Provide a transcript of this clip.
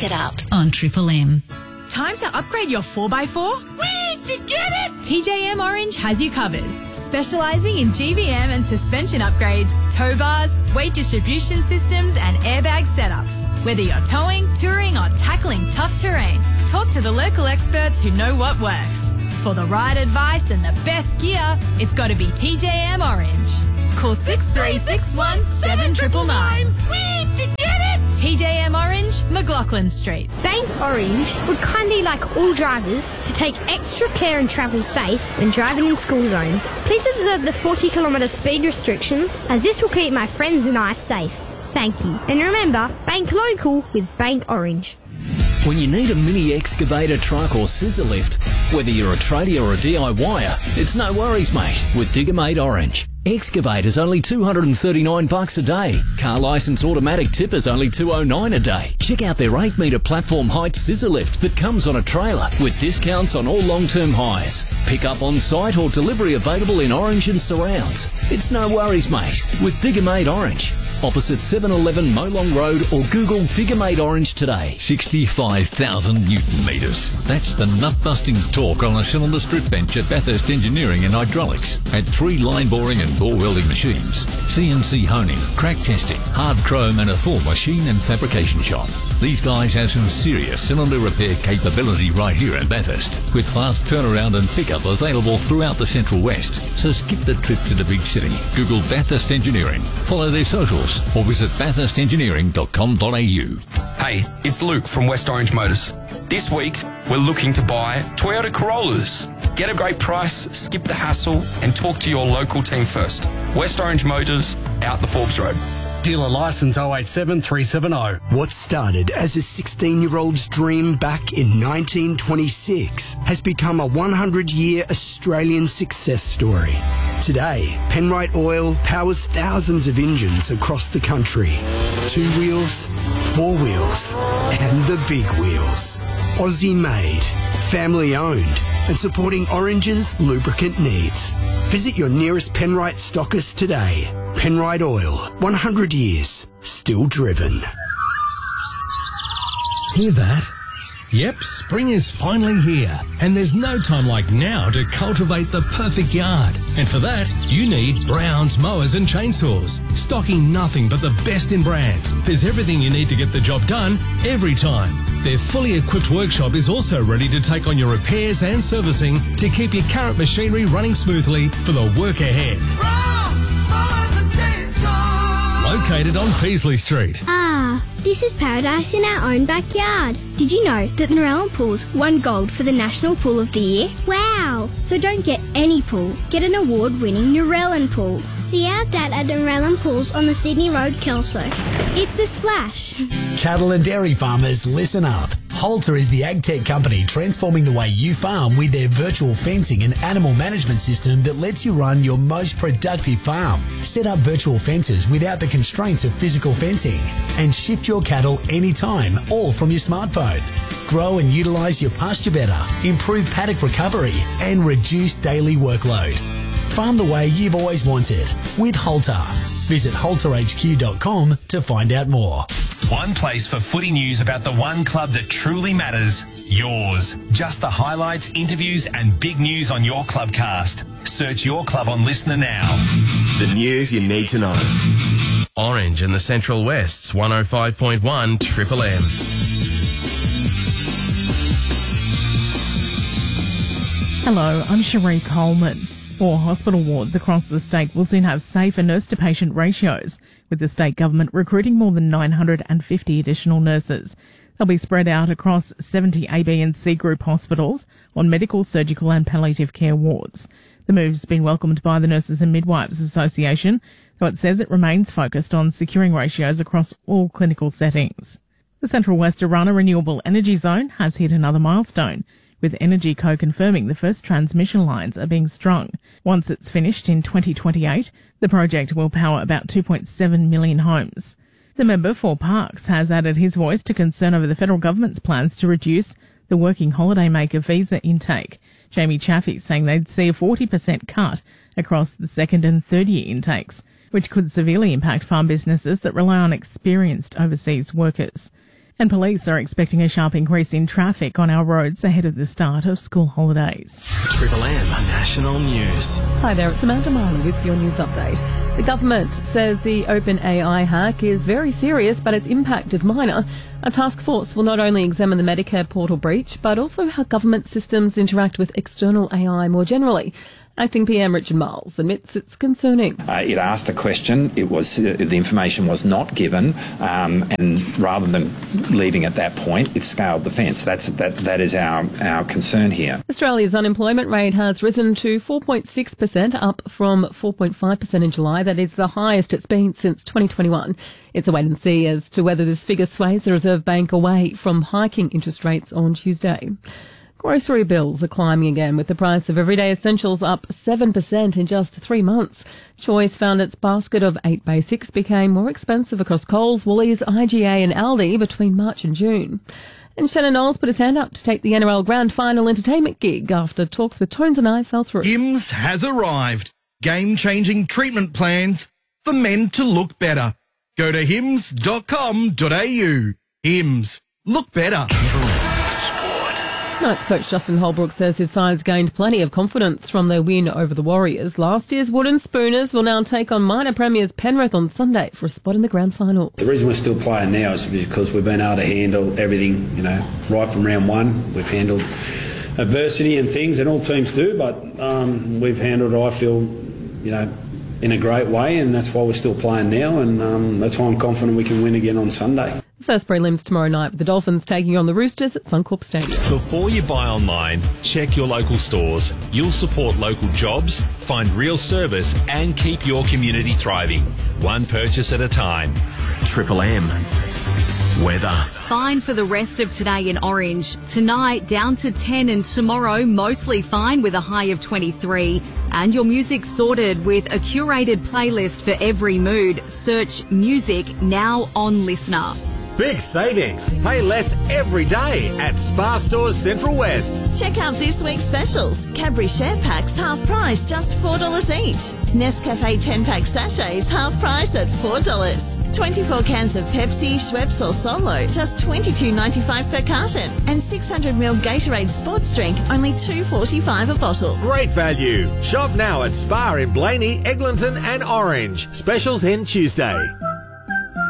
Bank It Up on Triple M. Time to upgrade your 4x4? Where'd you get it? TJM Orange has you covered. Specialising in GVM and suspension upgrades, tow bars, weight distribution systems and airbag setups. Whether you're towing, touring or tackling tough terrain, talk to the local experts who know what works. For the right advice and the best gear, it's got to be TJM Orange. Call 6361 7999. Where'd you get it? TJM Orange, McLaughlin Street. Bank Orange would kindly like all drivers to take extra care and travel safe when driving in school zones. Please observe the 40km speed restrictions, as this will keep my friends and I safe. Thank you. And remember, bank local with Bank Orange. When you need a mini excavator, truck or scissor lift, whether you're a tradie or a DIYer, it's no worries, mate, with Digger Mate Orange. Excavators only $239 a day. Car license automatic tippers only $209 a day. Check out their 8-metre platform height scissor lift that comes on a trailer with discounts on all long-term hires. Pick up on site or delivery available in Orange and surrounds. It's no worries, mate, with Digger Mate Orange. Opposite 711 Molong Road or Google Digger Mate Orange today. 65,000 Newton metres. That's the nut-busting torque on a cylinder strip bench at Bathurst Engineering and Hydraulics. At 3 line boring and bore welding machines, CNC honing, crack testing, hard chrome and a full machine and fabrication shop. These guys have some serious cylinder repair capability right here at Bathurst, with fast turnaround and pickup available throughout the Central West. So skip the trip to the big city. Google Bathurst Engineering, follow their socials, or visit bathurstengineering.com.au. Hey, it's Luke from West Orange Motors. This week, we're looking to buy Toyota Corollas. Get a great price, skip the hassle, and talk to your local team first. West Orange Motors, out the Forbes Road. Dealer licence 087370. What started as a 16-year-old's dream back in 1926 has become a 100-year Australian success story. Today, Penrite Oil powers thousands of engines across the country. 2 wheels, 4 wheels, and the big wheels. Aussie made, family owned, and supporting Orange's lubricant needs. Visit your nearest Penrite stockist today. Penrite Oil, 100 years, still driven. Hear that? Yep, spring is finally here, and there's no time like now to cultivate the perfect yard. And for that, you need Brown's Mowers and Chainsaws, stocking nothing but the best in brands. There's everything you need to get the job done every time. Their fully equipped workshop is also ready to take on your repairs and servicing to keep your current machinery running smoothly for the work ahead. Located on Peasley Street. Ah, this is paradise in our own backyard. Did you know that Narellan Pools won gold for the National Pool of the Year? Wow! So don't get any pool, get an award-winning Narellan Pool. See our dad at Narellan Pools on the Sydney Road, Kelso. It's a splash. Cattle and dairy farmers, listen up. Halter is the ag-tech company transforming the way you farm with their virtual fencing and animal management system that lets you run your most productive farm. Set up virtual fences without the constraints of physical fencing and shift your cattle anytime, all from your smartphone. Grow and utilise your pasture better, improve paddock recovery and reduce daily workload. Farm the way you've always wanted with Halter. Visit halterhq.com to find out more. One place for footy news about the one club that truly matters, yours. Just the highlights, interviews and big news on your Clubcast. Search your club on Listener now. The news you need to know. Orange and the Central West's 105.1 Triple M. Hello, I'm Cherie Coleman. 4 hospital wards across the state will soon have safer nurse-to-patient ratios, with the state government recruiting more than 950 additional nurses. They'll be spread out across 70 A, B and C group hospitals on medical, surgical and palliative care wards. The move's been welcomed by the Nurses and Midwives Association, though it says it remains focused on securing ratios across all clinical settings. The Central West Arana Renewable Energy Zone has hit another milestone, with EnergyCo confirming the first transmission lines are being strung. Once it's finished in 2028, the project will power about 2.7 million homes. The member for Parks has added his voice to concern over the federal government's plans to reduce the working holidaymaker visa intake. Jamie Chaffee saying they'd see a 40% cut across the second and third year intakes, which could severely impact farm businesses that rely on experienced overseas workers. And police are expecting a sharp increase in traffic on our roads ahead of the start of school holidays. Triple M National News. Hi there, it's Amanda Marley with your news update. The government says the OpenAI hack is very serious, but its impact is minor. A task force will not only examine the Medicare portal breach, but also how government systems interact with external AI more generally. Acting PM Richard Miles admits it's concerning. It asked the question, the information was not given, and rather than leaving at that point, it scaled the fence. That is our concern here. Australia's unemployment rate has risen to 4.6%, up from 4.5% in July. That is the highest it's been since 2021. It's a wait and see as to whether this figure sways the Reserve Bank away from hiking interest rates on Tuesday. Grocery bills are climbing again, with the price of everyday essentials up 7% in just 3 months. Choice found its basket of 8 basics became more expensive across Coles, Woolies, IGA and Aldi between March and June. And Shannon Knowles put his hand up to take the NRL Grand Final entertainment gig after talks with Tones and I fell through. HIMS has arrived. Game-changing treatment plans for men to look better. Go to hims.com.au. HIMS. Look better. Knights coach Justin Holbrook says his side's gained plenty of confidence from their win over the Warriors. Last year's Wooden Spooners will now take on minor premiers Penrith on Sunday for a spot in the grand final. The reason we're still playing now is because we've been able to handle everything, right from round one. We've handled adversity and things, and all teams do, but we've handled, I feel, in a great way, and that's why we're still playing now, and that's why I'm confident we can win again on Sunday. The first prelims tomorrow night with the Dolphins taking on the Roosters at Suncorp Stadium. Before you buy online, check your local stores. You'll support local jobs, find real service and keep your community thriving. One purchase at a time. Triple M. Weather. Fine for the rest of today in Orange. Tonight down to 10 and tomorrow mostly fine with a high of 23. And your music sorted with a curated playlist for every mood. Search music now on Listener. Big savings. Pay less every day at Spar Stores Central West. Check out this week's specials. Cadbury Share Packs half price, just $4 each. Nescafe 10-pack sachets half price at $4. 24 cans of Pepsi, Schweppes or Solo, just $22.95 per carton. And 600ml Gatorade sports drink, only $2.45 a bottle. Great value. Shop now at Spar in Blaney, Eglinton and Orange. Specials end Tuesday.